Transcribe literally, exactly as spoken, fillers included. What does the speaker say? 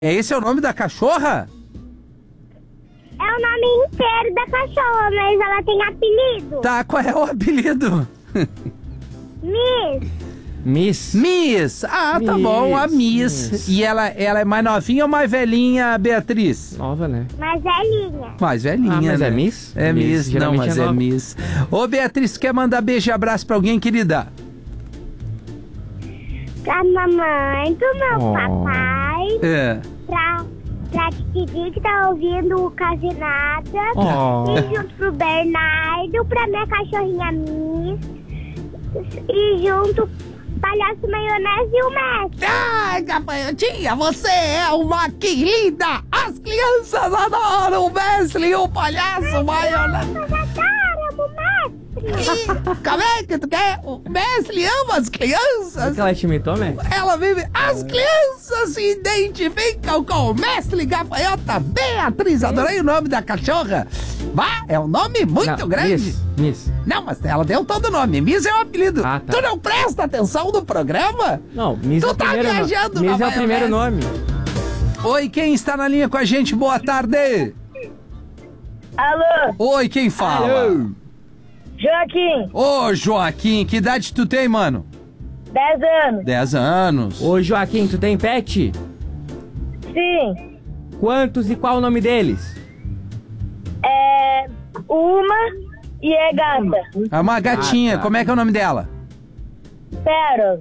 Esse é o nome da cachorra? É o nome inteiro da cachorra, mas ela tem apelido. Tá, qual é o apelido? Miss. Miss. Miss. Ah, tá Miss, bom, a Miss. Miss. E ela, ela é mais novinha ou mais velhinha, Beatriz? Nova, né? Mas é linha. Mais velhinha, Ah, mas né? é Miss? É Miss, Miss, não, geralmente mas é é nova. Miss. Ô, Beatriz, quer mandar beijo e abraço pra alguém, querida? Pra mamãe, pro meu Oh. papai, É. pra, pra Titi que tá ouvindo o Casinada, Oh. e junto pro Bernardo, pra minha cachorrinha Miss, e junto Palhaço Maionese e o Mestre. Ai, gafanhotinha, você é uma querida! As crianças adoram o mestre e o palhaço maionese. Mas adoram o Mestre. Como é que tu quer? O mestre ama as crianças. Será que ela te imitou, né? Ela vive. As crianças se identificam com o mestre gafanhota Beatriz. Adorei o nome da cachorra. Vá, é um nome muito Não, grande. Miss. Miss. Não, mas ela deu todo o nome. Miss é o apelido. Ah, tá. Tu não presta atenção no programa? Não, Miss Tu é o tá primeiro nome. viajando, Miss é o papai, primeiro Mestre. nome. Oi, quem está na linha com a gente? Boa tarde. Alô, Oi, quem fala? Alô. Joaquim, Ô, Joaquim, que idade tu tem, mano? dez anos. dez anos. Ô, Joaquim, tu tem pet? Sim, Quantos e qual o nome deles? é uma e é gata. É uma gatinha. Ah, tá. Como é que é o nome dela? Pérola.